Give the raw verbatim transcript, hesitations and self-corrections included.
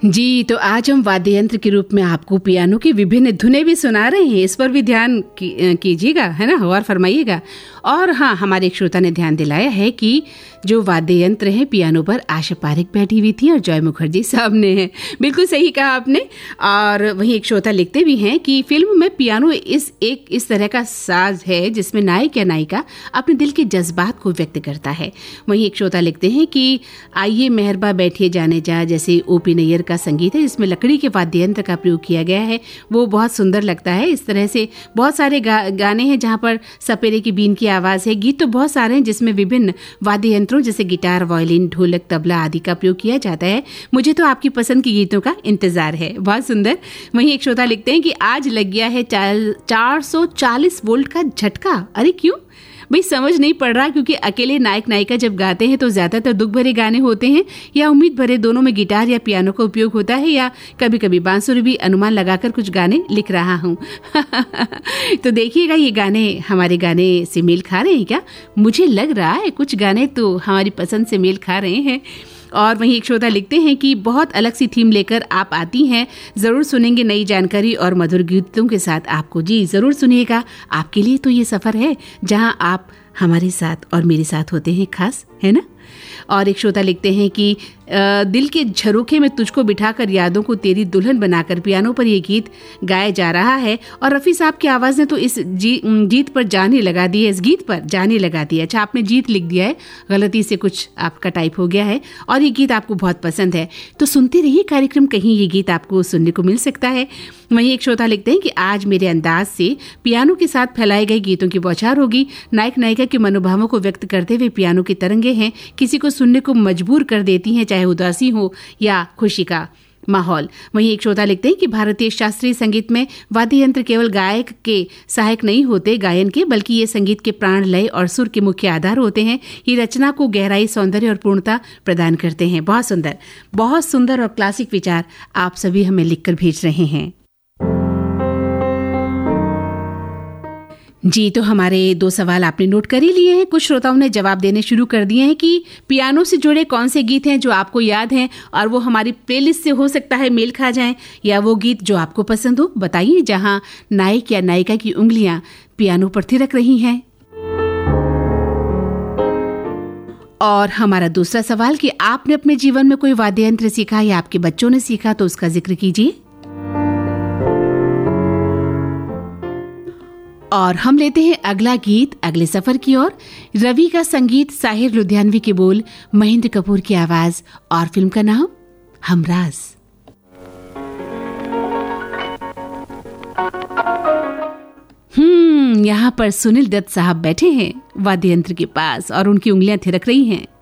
जी, तो आज हम वाद्य यंत्र के रूप में आपको पियानो की विभिन्न धुनें भी सुना रहे हैं। इस पर भी ध्यान की, कीजिएगा, है ना, और फरमाइएगा। और हाँ, हमारे एक श्रोता ने ध्यान दिलाया है कि जो वाद्य यंत्र है पियानो पर आशा पारेख बैठी हुई थी और जॉय मुखर्जी सामने हैं। बिल्कुल सही कहा आपने। और वहीं एक श्रोता लिखते भी हैं कि फिल्म में पियानो इस एक इस तरह का साज है जिसमें नायक या नायिका अपने दिल के जज्बात को व्यक्त करता है। वहीं एक श्रोता लिखते हैं कि आइए मेहरबा बैठिए जाने जा जैसे ओपी नैयर का संगीत है, इसमें लकड़ी के वाद्य यंत्र का प्रयोग किया गया है, वो बहुत सुंदर लगता है। इस तरह से बहुत सारे गा, गाने हैं जहाँ पर सपेरे की बीन की आवाज़ है। गीत तो बहुत सारे हैं जिसमें विभिन्न वाद्य यंत्रों जैसे गिटार, वायलिन, ढोलक, तबला आदि का प्रयोग किया जाता है। मुझे तो आपकी पसंद के गीतों का इंतजार है। बहुत सुंदर। वहीं एक श्रोता लिखते हैं कि आज लग गया है चार सौ चालीस वोल्ट का झटका। अरे क्यों भाई, समझ नहीं पड़ रहा, क्योंकि अकेले नायक नायिका जब गाते हैं तो ज्यादातर दुख भरे गाने होते हैं या उम्मीद भरे, दोनों में गिटार या पियानो का उपयोग होता है, या कभी कभी बांसुरी भी अनुमान लगाकर कुछ गाने लिख रहा हूँ। तो देखिएगा ये गाने हमारे गाने से मेल खा रहे हैं क्या? मुझे लग रहा है कुछ गाने तो हमारी पसंद से मेल खा रहे हैं। और वहीं एक श्रोता लिखते हैं कि बहुत अलग सी थीम लेकर आप आती हैं, ज़रूर सुनेंगे नई जानकारी और मधुर गीतों के साथ आपको। जी ज़रूर सुनिएगा, आपके लिए तो ये सफ़र है जहां आप हमारे साथ और मेरे साथ होते हैं खास, है ना। और एक श्रोता लिखते हैं कि आ, दिल के झरोखे में तुझको बिठाकर यादों को तेरी दुल्हन बनाकर पियानो पर ये गीत गाया जा रहा है। और रफ़ी साहब की आवाज़ ने तो इस जी, जीत पर जान ही लगा दी है, इस गीत पर जान ही लगा दी है। अच्छा, आपने जीत लिख दिया है, गलती से कुछ आपका टाइप हो गया है और ये गीत आपको बहुत पसंद है, तो सुनते रहिए कार्यक्रम, कहीं ये गीत आपको सुनने को मिल सकता है। वहीं एक श्रोता लिखते हैं कि आज मेरे अंदाज से पियानो के साथ फैलाए गए गीतों की बौछार होगी। नायक नायिका के मनोभावों को व्यक्त करते हुए पियानो की तरंगे हैं, किसी को सुनने को मजबूर कर देती हैं, चाहे उदासी हो या खुशी का माहौल। वहीं एक श्रोता लिखते हैं कि भारतीय शास्त्रीय संगीत में वाद्य यंत्र केवल गायक के सहायक नहीं होते गायन के, बल्कि ये संगीत के प्राण, लय और सुर के मुख्य आधार होते हैं। ये रचना को गहराई, सौंदर्य और पूर्णता प्रदान करते हैं। बहुत सुंदर, बहुत सुंदर और क्लासिक विचार आप सभी हमें लिखकर भेज रहे हैं। जी, तो हमारे दो सवाल आपने नोट कर ही लिए हैं। कुछ श्रोताओं ने जवाब देने शुरू कर दिए हैं कि पियानो से जुड़े कौन से गीत हैं जो आपको याद हैं और वो हमारी प्लेलिस्ट से हो सकता है मेल खा जाएं, या वो गीत जो आपको पसंद हो। बताइए जहां नायक या नायिका की उंगलियां पियानो पर थिरक रही हैं। और हमारा दूसरा सवाल कि आपने अपने जीवन में कोई वाद्य यंत्र सीखा या आपके बच्चों ने सीखा, तो उसका जिक्र कीजिए। और हम लेते हैं अगला गीत अगले सफर की ओर। रवि का संगीत, साहिर लुधियानवी के बोल, महेंद्र कपूर की आवाज और फिल्म का नाम हमराज। हम्म यहाँ पर सुनील दत्त साहब बैठे हैं वाद्य यंत्र के पास और उनकी उंगलियां थिरक रही हैं।